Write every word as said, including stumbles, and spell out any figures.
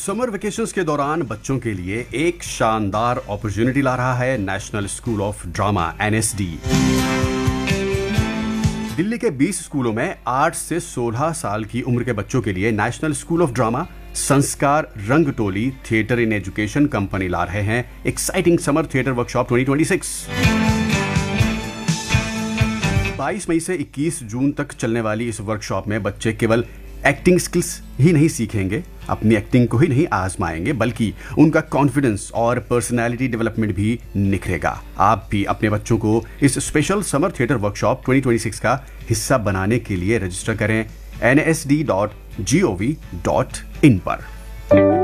Summer vacations के दौरान बच्चों के लिए एक शानदार अपॉर्चुनिटी ला रहा है national school of drama N S D. Delhi के बीस स्कूलों में आठ से सोलह साल की उम्र के बच्चों के लिए नेशनल स्कूल ऑफ ड्रामा संस्कार रंगटोली थिएटर इन एजुकेशन कंपनी ला रहे हैं exciting summer theatre workshop twenty twenty six. बाईस मई से इक्कीस जून तक चलने वाली इस वर्कशॉप में बच्चे केवल एक्टिंग स्किल्स ही नहीं सीखेंगे, अपनी एक्टिंग को ही नहीं आजमाएंगे, बल्कि उनका कॉन्फिडेंस और पर्सनालिटी डेवलपमेंट भी निखरेगा। आप भी अपने बच्चों को इस special summer theatre workshop twenty twenty six का हिस्सा बनाने के लिए रजिस्टर करें N S D dot G O V dot in पर।